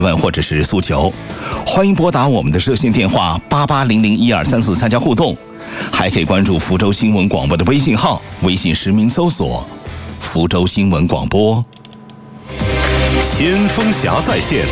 问或者是诉求，欢迎拨打我们的热线电话88001234参加互动，还可以关注福州新闻广播的微信号，微信实名搜索福州新闻广播。 先锋侠在线。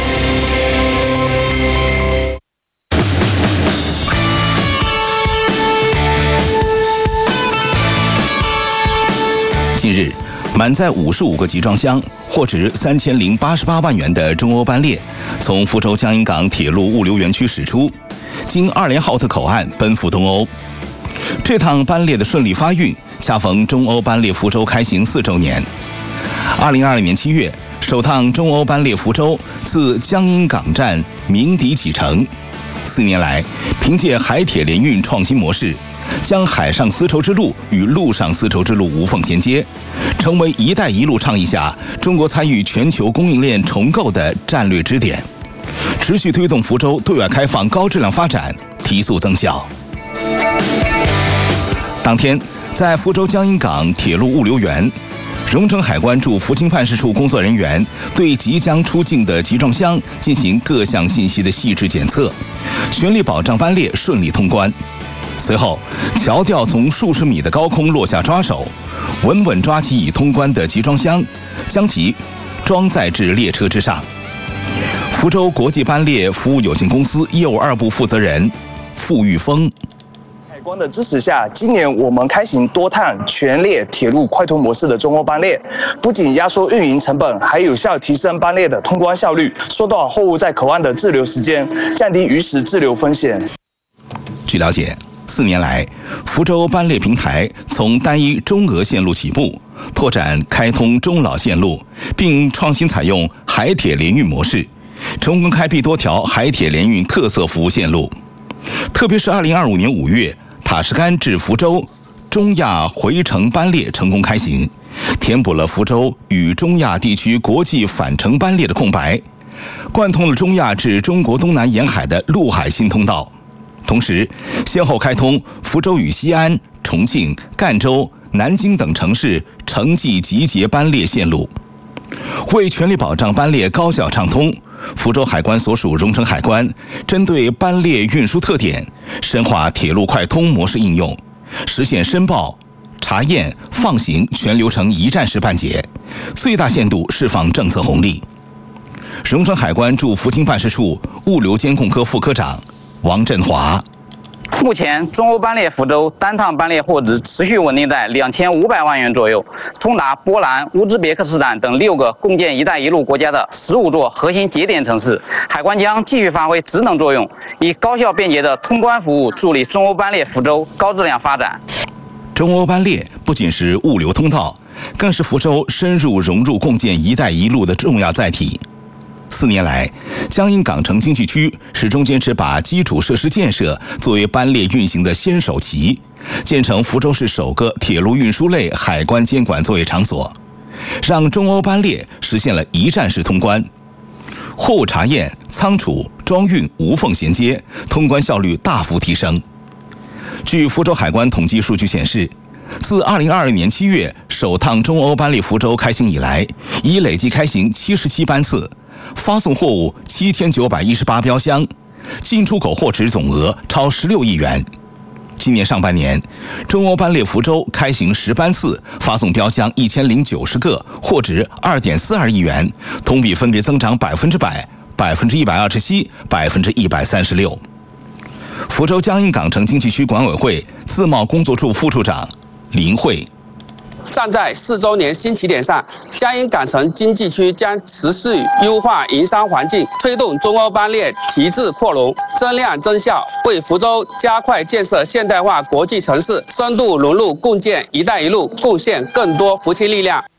近日，满载55个集装箱，货值3088万元的中欧班列从福州江阴港铁路物流园区驶出，经2连浩特口岸奔赴东欧。这趟班列的顺利发运，恰逢中欧班列福州开行4周年。2020年7月，首趟中欧班列福州自江阴港站鸣笛启程。4年来，凭借海铁联运创新模式，将海上丝绸之路与陆上丝绸之路无缝衔接，成为“一带一路”倡议下中国参与全球供应链重构的战略支点，持续推动福州对外开放高质量发展提速增效。当天，在福州江阴港铁路物流园，荣成海关驻福清办事处工作人员对即将出境的集装箱进行各项信息的细致检测，全力保障班列顺利通关。随后，桥吊从数十米的高空落下抓手，稳稳抓起已通关的集装箱，将其装载至列车之上。福州国际班列服务有限公司业务2部负责人傅玉峰。 海关的支持下，今年我们开行多趟全列铁路快通模式的中欧班列，不仅压缩运营成本，还有效提升班列的通关效率，缩短货物在口岸的滞留时间，降低余时滞留风险。 据了解，4年来，福州班列平台从单一中俄线路起步，拓展开通中老线路，并创新采用海铁联运模式，成功开辟多条海铁联运特色服务线路。特别是2025年5月，塔什干至福州中亚回程班列成功开行，填补了福州与中亚地区国际返程班列的空白，贯通了中亚至中国东南沿海的陆海新通道。同时，先后开通福州与西安、重庆、赣州、南京等城市城际集结班列线路。为全力保障班列高效畅通，福州海关所属荣成海关针对班列运输特点，深化铁路快通模式应用，实现申报、查验、放行全流程一站式办结，最大限度释放政策红利。荣成海关驻福清办事处物流监控科副科长王振华。 目前，中欧班列福州单趟班列货值持续稳定在2500万元左右，通达波兰、乌兹别克斯坦等6个共建“一带一路”国家的15座核心节点城市。海关将继续发挥职能作用，以高效便捷的通关服务助力中欧班列福州高质量发展。 中欧班列不仅是物流通道，更是福州深入融入共建“一带一路”的重要载体。4年来，江阴港城经济区始终坚持把基础设施建设作为班列运行的先手棋，建成福州市首个铁路运输类海关监管作业场所，让中欧班列实现了一站式通关，货物查验、仓储、装运无缝衔接，通关效率大幅提升。据福州海关统计数据显示，自2022年7月首趟中欧班列福州开行以来，已累计开行77班次，发送货物7918标箱，进出口货值总额超16亿元。今年上半年，中欧班列福州开行10班次，发送标箱1090个，货值2.42亿元，同比分别增长100%、127%、136%。福州江阴港城经济区管委会自贸工作处副处长林慧。 站在4周年新起点上，江阴港城经济区将持续优化营商环境，推动中欧班列提质扩容、增量增效，为福州加快建设现代化国际城市、深度融入共建“一带一路”贡献更多福气力量。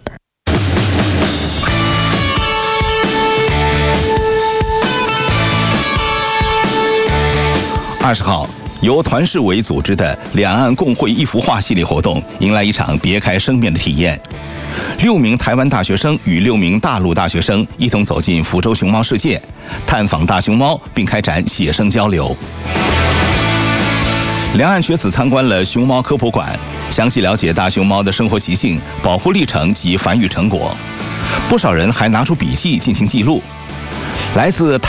20号，由团市委组织的两岸共绘一幅画系列活动迎来一场别开生面的体验。6名台湾大学生与6名大陆大学生一同走进福州熊猫世界，探访大熊猫，并开展写生交流。两岸学子参观了熊猫科普馆，详细了解大熊猫的生活习性、保护历程及繁育成果。不少人还拿出笔记进行记录。 来自